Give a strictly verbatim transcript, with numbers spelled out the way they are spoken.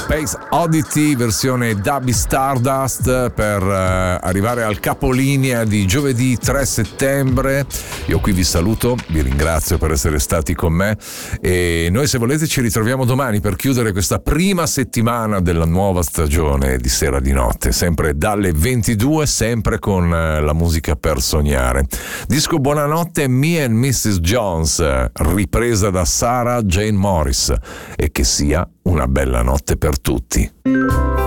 Space Oddity versione Dubby Stardust per uh, arrivare al capolinea di giovedì tre settembre. Io qui vi saluto, vi ringrazio per essere stati con me e noi, se volete, ci ritroviamo domani per chiudere questa prima settimana della nuova stagione di Sera di Notte, sempre dalle ventidue, sempre con uh, la musica per sognare. Disco Buonanotte, Me and missus Jones, ripresa da Sarah Jane Morris, e che sia una bella notte per tutti.